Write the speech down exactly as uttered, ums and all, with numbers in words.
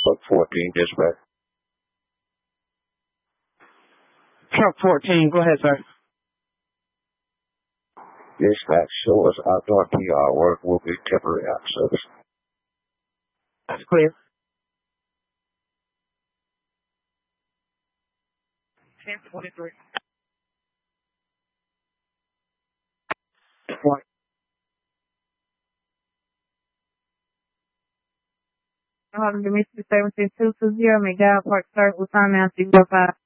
Truck fourteen, dispatch. Truck fourteen, go ahead, sir. Dispatch, show us outdoor P R work will be temporary out service. That's clear. ten twenty-three. What? Hold on, give me seventeen two two zero, McDowell Park, start with time now, zero five.